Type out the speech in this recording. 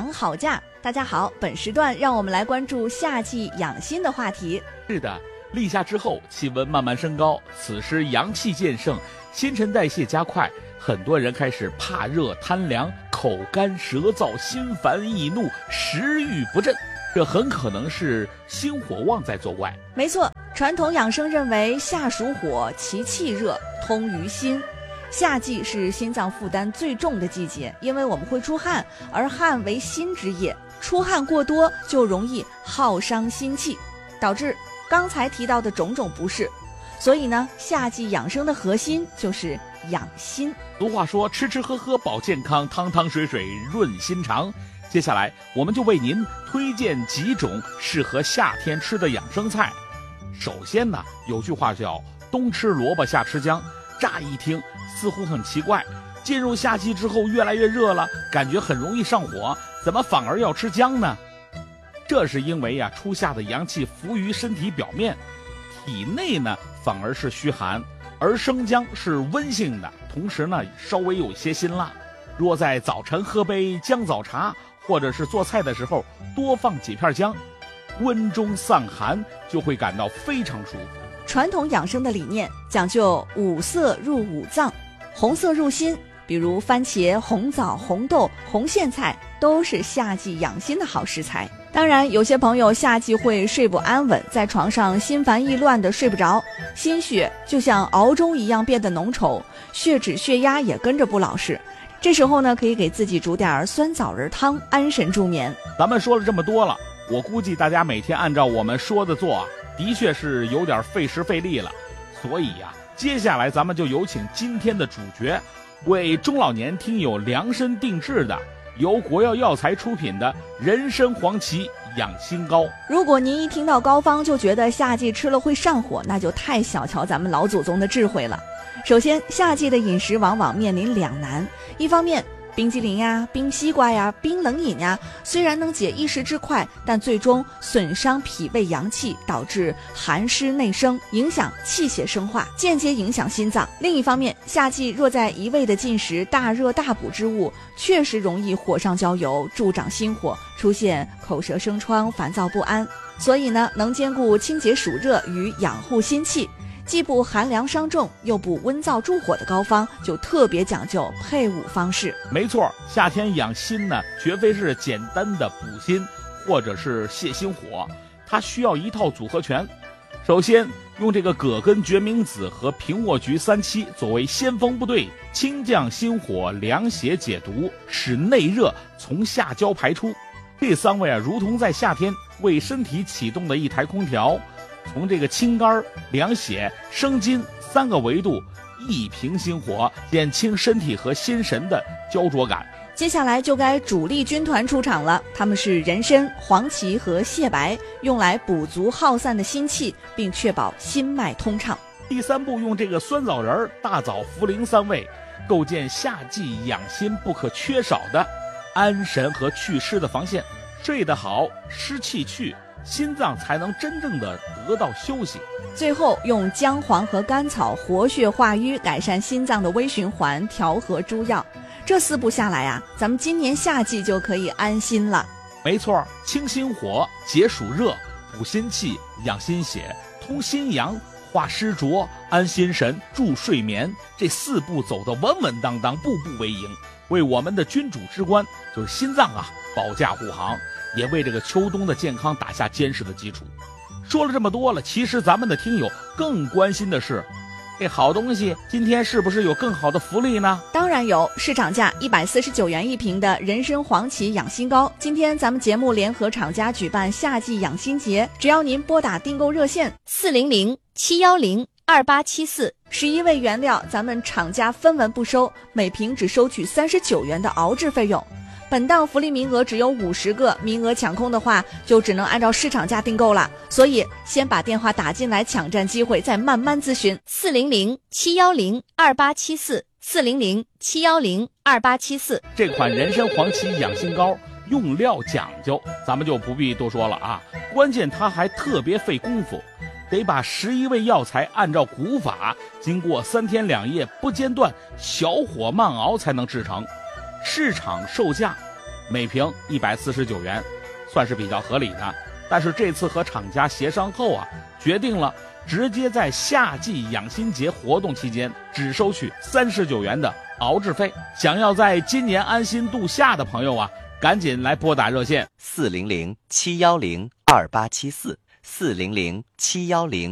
养好假。大家好，本时段让我们来关注夏季养心的话题。 是的，立夏之后气温慢慢升高，此时阳气渐盛，新陈代谢加快，很多人开始怕热贪凉，口干舌燥，心烦易怒，食欲不振，这很可能是心火旺在作怪。 没错，传统养生认为夏属火，其气热，通于心。夏季是心脏负担最重的季节，因为我们会出汗，而汗为心之液，出汗过多就容易耗伤心气，导致刚才提到的种种不适。所以呢，夏季养生的核心就是养心。 俗话说，吃吃喝喝保健康，汤汤水水润心肠。接下来我们就为您推荐几种适合夏天吃的养生菜。首先呢，有句话叫冬吃萝卜夏吃姜，乍一听似乎很奇怪，进入夏季之后越来越热了，感觉很容易上火，怎么反而要吃姜呢？这是因为初夏的阳气浮于身体表面，体内呢反而是虚寒，而生姜是温性的，同时呢稍微有些辛辣。若在早晨喝杯姜枣茶，或者是做菜的时候多放几片姜，温中散寒，就会感到非常舒服。 传统养生的理念讲究五色入五脏，红色入心，比如番茄、红枣、红豆、红苋菜都是夏季养心的好食材。当然，有些朋友夏季会睡不安稳，在床上心烦意乱的睡不着，心血就像熬粥一样变得浓稠，血脂血压也跟着不老实。这时候呢，可以给自己煮点酸枣仁汤，安神助眠。 咱们说了这么多了，我估计大家每天按照我们说的做的确是有点费时费力了。所以接下来咱们就有请今天的主角，为中老年听友量身定制的由国药药材出品的人参黄芪养心膏。 如果您一听到膏方就觉得夏季吃了会上火，那就太小瞧咱们老祖宗的智慧了。首先，夏季的饮食往往面临两难，一方面冰激凌呀、冰西瓜呀、冰冷饮呀，虽然能解一时之快，但最终损伤脾胃阳气，导致寒湿内生，影响气血生化，间接影响心脏。另一方面，夏季若在一味的进食大热大补之物，确实容易火上浇油，助长心火，出现口舌生疮、烦躁不安。所以呢，能兼顾清洁暑热与养护心气，既不寒凉伤重又不温燥助火的膏方，就特别讲究配伍方式。 没错，夏天养心呢，绝非是简单的补心或者是泻心火，它需要一套组合拳。首先用这个葛根决明子和平卧菊三七作为先锋部队，清降心火，凉血解毒，使内热从下焦排出。这三位如同在夏天为身体启动的一台空调，从这个清肝、凉血、生津三个维度一平心火，减轻身体和心神的焦灼感。 接下来就该主力军团出场了，他们是人参、黄芪和蟹白，用来补足耗散的心气，并确保心脉通畅。 第三步，用这个酸枣仁、大枣、茯苓三味，构建夏季养心不可缺少的安神和祛湿的防线。睡得好，湿气去，心脏才能真正的得到休息。 最后用姜黄和甘草活血化瘀，改善心脏的微循环，调和诸药。这四步下来咱们今年夏季就可以安心了。 没错，清心火，解暑热，补心气，养心血，通心阳，化湿浊，安心神，助睡眠。这四步走得稳稳当当，步步为营，为我们的君主之官就是心脏保驾护航，也为这个秋冬的健康打下坚实的基础。说了这么多了，其实咱们的听友更关心的是，这好东西今天是不是有更好的福利呢？ 当然有，市场价149元一瓶的人参黄芪养心膏，今天咱们节目联合厂家举办夏季养心节，只要您拨打订购热线400-710-2874，11味原料咱们厂家分文不收，每瓶只收取39元的熬制费用。本档福利名额只有50个，名额抢空的话就只能按照市场价订购了，所以先把电话打进来抢占机会，再慢慢咨询。 400-710-2874，400-710-2874。 这款人参黄芪养心膏用料讲究，咱们就不必多说了关键它还特别费功夫，得把11味药材按照古法，经过3天2夜不间断小火慢熬才能制成。市场售价每瓶149元，算是比较合理的。但是这次和厂家协商后啊，决定了直接在夏季养心节活动期间只收取39元的熬制费。想要在今年安心度夏的朋友啊，赶紧来拨打热线 400-710-2874，400-710。